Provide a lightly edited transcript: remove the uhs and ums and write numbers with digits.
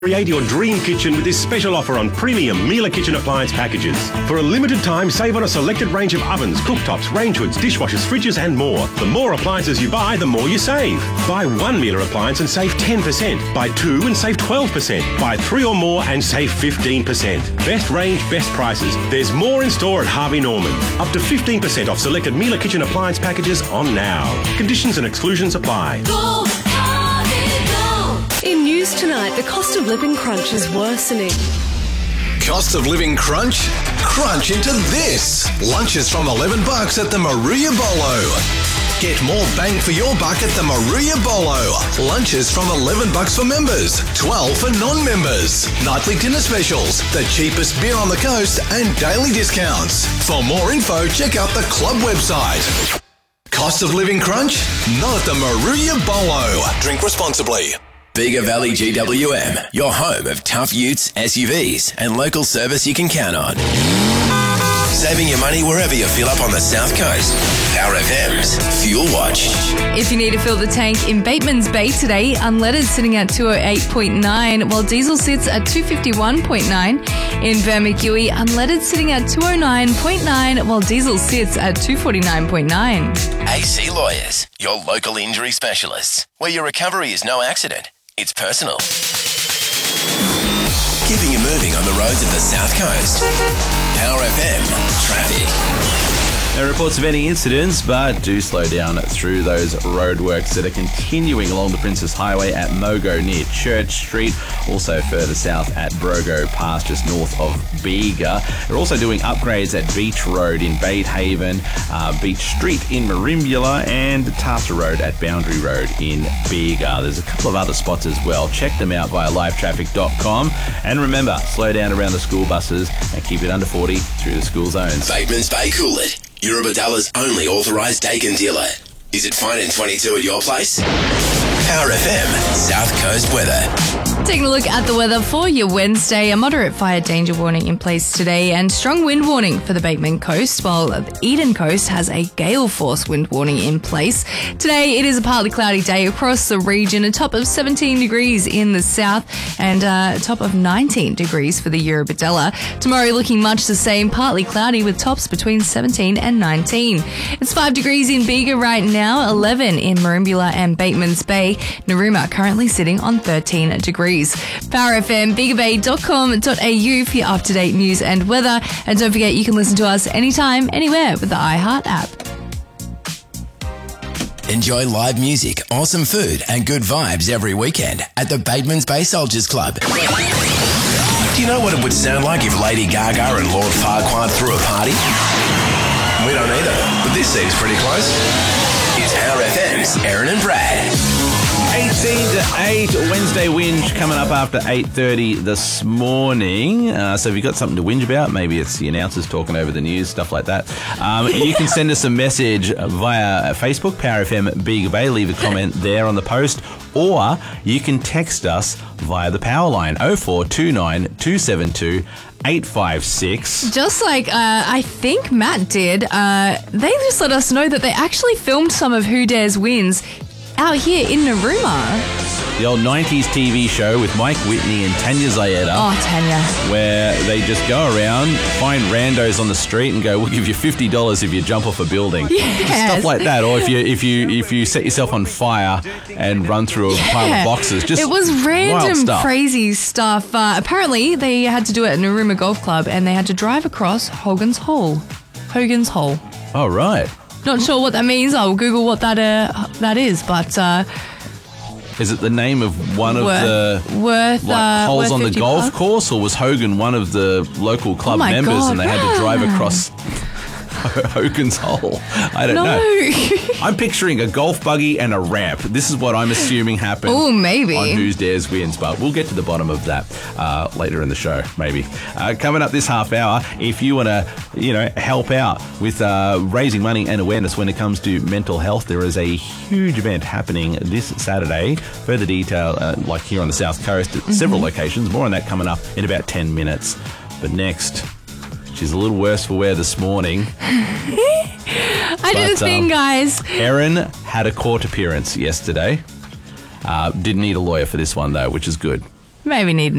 Create your dream kitchen with this special offer on premium Miele kitchen appliance packages. For a limited time, save on a selected range of ovens, cooktops, range hoods, dishwashers, fridges and more. The more appliances you buy, the more you save. Buy one Miele appliance and save 10%. Buy two and save 12%. Buy three or more and save 15%. Best range, best prices. There's more in store at Harvey Norman. Up to 15% off selected Miele kitchen appliance packages on now. Conditions and exclusions apply. Go, Harvey, go. In news tonight, the cost of living crunch is worsening. Cost of living crunch? Crunch into this. Lunches from $11 at the Maruya Bolo. Get more bang for your buck at the Maruya Bolo. Lunches from $11 for members, $12 for non-members. Nightly dinner specials, the cheapest beer on the coast and daily discounts. For more info, check out the club website. Cost of living crunch? Not at the Maruya Bolo. Drink responsibly. Bega Valley GWM, your home of tough utes, SUVs, and local service you can count on. Saving your money wherever you fill up on the South Coast. Power FM's Fuel Watch. If you need to fill the tank in Bateman's Bay today, unleaded sitting at 208.9, while diesel sits at 251.9. In Vermicue, unleaded sitting at 209.9, while diesel sits at 249.9. AC Lawyers, your local injury specialists, where your recovery is no accident, it's personal. Keeping you moving on the roads of the South Coast. Power FM Traffic. No reports of any incidents, but do slow down through those roadworks that are continuing along the Princess Highway at Mogo near Church Street, also further south at Brogo Pass just north of Bega. They're also doing upgrades at Beach Road in Batehaven, Beach Street in Merimbula, and Tarsa Road at Boundary Road in Bega. There's a couple of other spots as well. Check them out via livetraffic.com. And remember, slow down around the school buses and keep it under 40 through the school zones. Bateman's Bay Coolid, Eurobadalla's only authorised Dakin dealer. Is it fine in 22 at your place? Power FM South Coast weather. Taking a look at the weather for your Wednesday, a moderate fire danger warning in place today and strong wind warning for the Bateman coast, while the Eden coast has a gale force wind warning in place. Today it is a partly cloudy day across the region, a top of 17 degrees in the south and a top of 19 degrees for the Eurobadalla. Tomorrow looking much the same, partly cloudy with tops between 17 and 19. It's 5 degrees in Bega right now, 11 in Merimbula and Bateman's Bay. Narooma currently sitting on 13 degrees. Power FM, bigabay.com.au for your up-to-date news and weather. And don't forget, you can listen to us anytime, anywhere with the iHeart app. Enjoy live music, awesome food, and good vibes every weekend at the Bateman's Bay Soldiers Club. Do you know what it would sound like if Lady Gaga and Lord Farquaad threw a party? We don't either, but this seems pretty close. It's Power FM's Aaron and Brad. 18 to 8, Wednesday whinge coming up after 8:30 this morning. So if you've got something to whinge about, maybe it's the announcers talking over the news, stuff like that, you can send us a message via Facebook, Power FM Bega Bay. Leave a comment there on the post, or you can text us via the power line 0429 272 856. Just like I think Matt did, they just let us know that they actually filmed some of Who Dares Wins out here in Narooma. The old 90s TV show with Mike Whitney and Tanya Zayeda. Oh, Tanya. Where they just go around, find randos on the street and go, we'll give you $50 if you jump off a building. Yes. Stuff like that. Or if you set yourself on fire and run through a pile of boxes. Just it was random, stuff. crazy stuff. Apparently, they had to do it at Narooma Golf Club and they had to drive across Hogan's Hole. Hogan's Hole. Oh, right. Not sure what that means. I'll Google what that is, but... is it the name of one of the holes on the golf course, or was Hogan one of the local club members and they had to drive across Hogan's Hole? I don't know. I'm picturing a golf buggy and a ramp. This is what I'm assuming happened. Oh, maybe. On Who Dares Wins, but we'll get to the bottom of that later in the show, maybe. Coming up this half hour, if you want to, help out with raising money and awareness when it comes to mental health, there is a huge event happening this Saturday. Further detail, like here on the South Coast, at several locations. More on that coming up in about 10 minutes. But next, she's a little worse for wear this morning. I did a thing, guys. Erin had a court appearance yesterday. Didn't need a lawyer for this one, though, which is good. Maybe need